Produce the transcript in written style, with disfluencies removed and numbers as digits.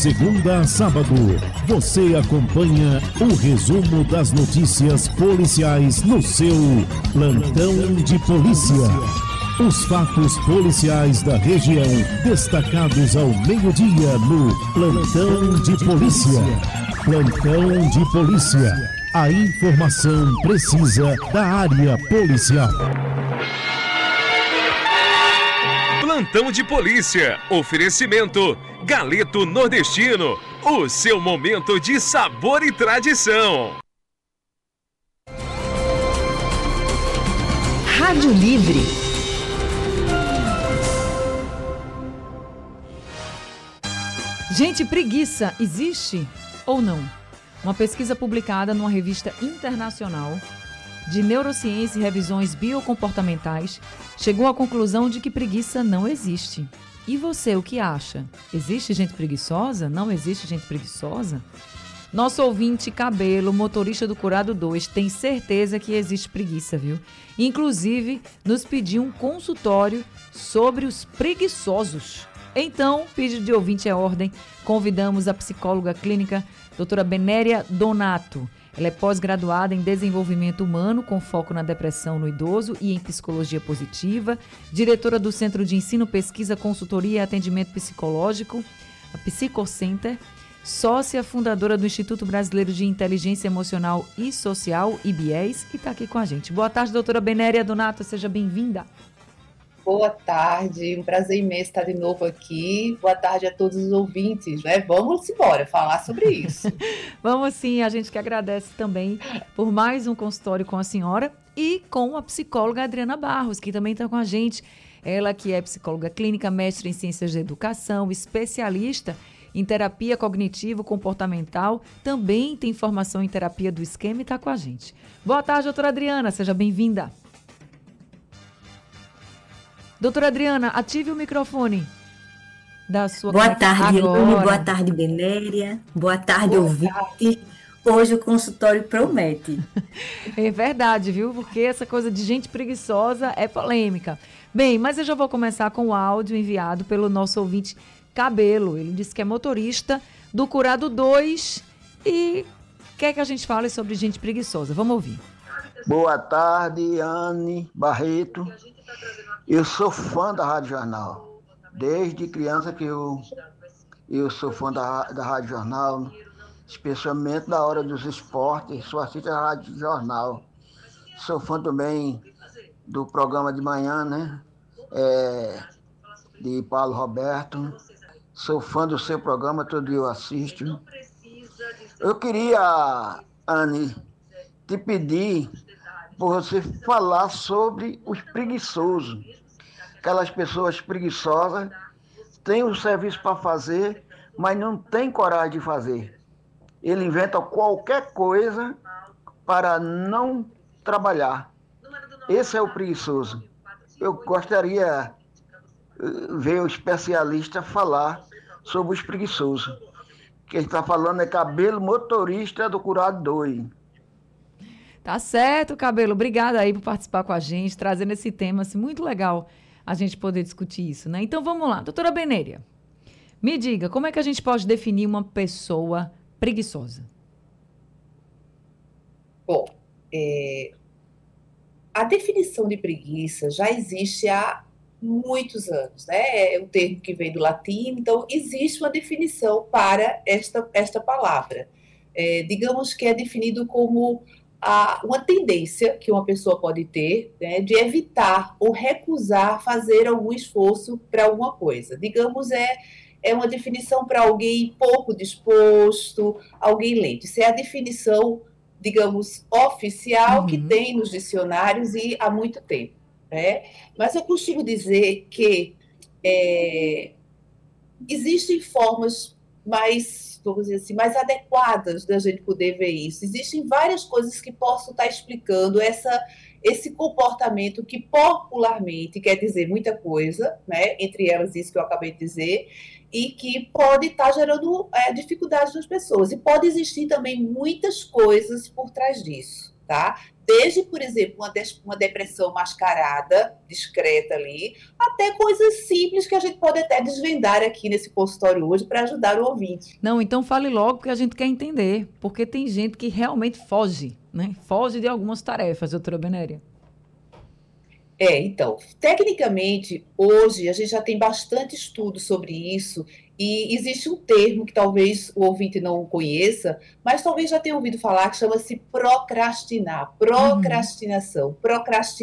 segunda a sábado, você acompanha o resumo das notícias policiais no seu Plantão de Polícia. Os fatos policiais da região, destacados ao meio-dia no Plantão de Polícia. Plantão de Polícia. A informação precisa da área policial. Plantão de Polícia. Oferecimento Galeto Nordestino. O seu momento de sabor e tradição. Rádio Livre. Gente, preguiça existe ou não? Uma pesquisa publicada numa revista internacional de neurociência e revisões biocomportamentais chegou à conclusão de que preguiça não existe. E você, o que acha? Existe gente preguiçosa? Não existe gente preguiçosa? Nosso ouvinte Cabelo, motorista do Curado 2, tem certeza que existe preguiça, viu? Inclusive, nos pediu um consultório sobre os preguiçosos. Então, pedido de ouvinte é ordem, convidamos a psicóloga clínica doutora Benéria Donato. Ela é pós-graduada em desenvolvimento humano, com foco na depressão no idoso e em psicologia positiva, diretora do Centro de Ensino, Pesquisa, Consultoria e Atendimento Psicológico, a Psicocenter, sócia fundadora do Instituto Brasileiro de Inteligência Emocional e Social, IBES, e está aqui com a gente. Boa tarde, doutora Benéria Donato, seja bem-vinda. Boa tarde, um prazer imenso estar de novo aqui. Boa tarde a todos os ouvintes, né? Vamos embora falar sobre isso. Vamos sim, a gente que agradece também por mais um consultório com a senhora e com a psicóloga Adriana Barros, que também está com a gente. Ela que é psicóloga clínica, mestre em ciências da educação, especialista em terapia cognitivo-comportamental, também tem formação em terapia do esquema e está com a gente. Boa tarde, doutora Adriana, seja bem-vinda. Doutora Adriana, ative o microfone da sua Boa tarde, Anne. agora. Boa tarde, Benéria. Boa tarde, ouvinte. Hoje o consultório promete. É verdade, viu? Porque essa coisa de gente preguiçosa é polêmica. Bem, mas eu já vou começar com o áudio enviado pelo nosso ouvinte Cabelo. Ele disse que é motorista do Curado 2 e quer que a gente fale sobre gente preguiçosa. Vamos ouvir. Boa tarde, Anne Barreto. Eu sou fã da Rádio Jornal. Desde criança que eu sou fã da Rádio Jornal, especialmente na hora dos esportes, só assisto a Rádio Jornal. Sou fã também do programa de manhã, né? De Paulo Roberto. Sou fã do seu programa, todo dia eu assisto. Eu queria, Anne, te pedir por você falar sobre os preguiçosos. Aquelas pessoas preguiçosas têm um serviço para fazer, mas não tem coragem de fazer. Ele inventa qualquer coisa para não trabalhar. Esse é o preguiçoso. Eu gostaria de ver o especialista falar sobre os preguiçosos. Quem está falando é Cabelo, motorista do Curado 2. Tá certo, Cabelo. Obrigada aí por participar com a gente, trazendo esse tema assim, muito legal a gente poder discutir isso, né? Então vamos lá. Doutora Benéria, me diga, como é que a gente pode definir uma pessoa preguiçosa? Bom, a definição de preguiça já existe há muitos anos, né? É um termo que vem do latim, então existe uma definição para esta palavra. Digamos que é definido como uma tendência que uma pessoa pode ter, né, de evitar ou recusar fazer algum esforço para alguma coisa. Digamos, é uma definição para alguém pouco disposto, alguém lento. Isso é a definição, digamos, oficial que tem nos dicionários e há muito tempo, né? Mas eu costumo dizer que existem formas mais, vamos dizer assim, mais adequadas da gente poder ver isso. Existem várias coisas que possam estar explicando esse comportamento que popularmente quer dizer muita coisa, né? Entre elas isso que eu acabei de dizer, e que pode estar gerando dificuldades nas pessoas. E pode existir também muitas coisas por trás disso, tá? Desde, por exemplo, uma depressão mascarada, discreta ali, até coisas simples que a gente pode até desvendar aqui nesse consultório hoje para ajudar o ouvinte. Não, então fale logo que a gente quer entender, porque tem gente que realmente foge, né? Foge de algumas tarefas, doutora Benéria. Então, tecnicamente, hoje a gente já tem bastante estudo sobre isso e existe um termo que talvez o ouvinte não conheça, mas talvez já tenha ouvido falar, que chama-se procrastinar, Uhum. procrastinação. Procrastinar